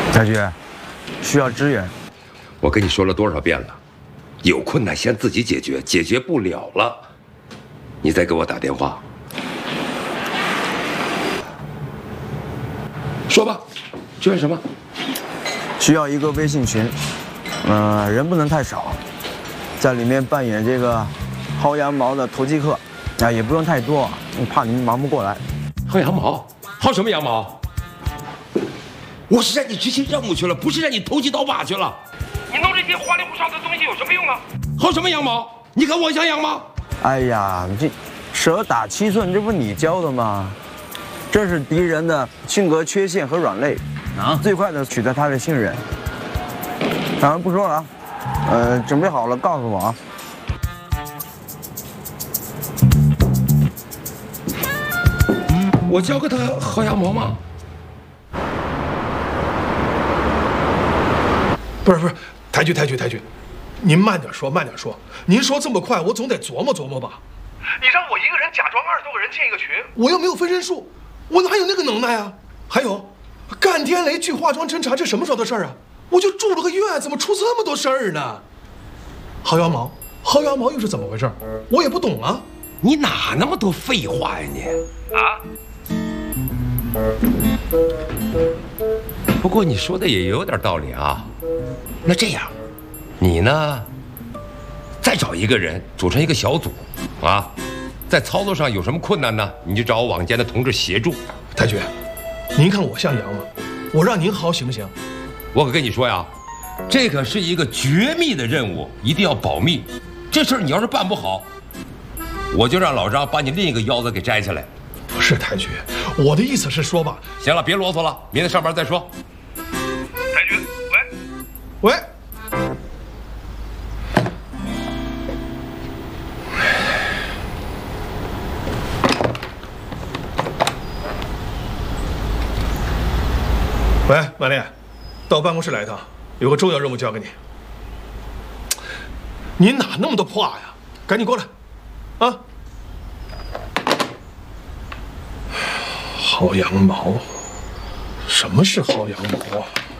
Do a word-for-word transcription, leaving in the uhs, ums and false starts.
太君，需要支援。 我跟你说了多少遍了，有困难先自己解决，解决不了了，你再给我打电话。说吧，支援什么？ 需要一个微信群，嗯、呃，人不能太少，在里面扮演这个薅羊毛的投机客，啊，也不用太多，怕你们忙不过来。 薅羊毛？薅什么羊毛？我是让你执行任务去了，不是让你投机倒把去了。你弄这些花里胡哨的东西有什么用啊？薅什么羊毛？你跟我像羊吗？ 哎呀，这蛇打七寸，这不你教的吗？这是敌人的性格缺陷和软肋，啊，最快的取得他的信任。当然不说了啊，呃，准备好了告诉我啊。 我教给他薅羊毛吗？ 不是不是，台局台局台局，您慢点说慢点说，您说这么快，我总得琢磨琢磨吧。你让我一个人假装二十多个人建一个群，我又没有分身术，我哪有那个能耐啊？还有，干天雷去化妆侦查，这什么时候的事儿啊？我就住了个院，怎么出这么多事儿呢？薅羊毛，薅羊毛又是怎么回事？我也不懂啊。 你哪那么多废话呀你？啊？不过你说的也有点道理啊。那这样，你呢，再找一个人组成一个小组，啊，在操作上有什么困难呢？你就找我网监的同志协助。 太君，您看我像羊吗？我让您薅行不行？ 我可跟你说呀，这可是一个绝密的任务，一定要保密。这事儿你要是办不好，我就让老张把你另一个腰子给摘下来。 不是太君，我的意思是说吧。 行了，别啰嗦了，明天上班再说。 太君，喂，喂。喂，马丽，到办公室来一趟，有个重要任务交给你。你哪那么多话呀？赶紧过来，啊！薅羊毛？什么是薅羊毛啊？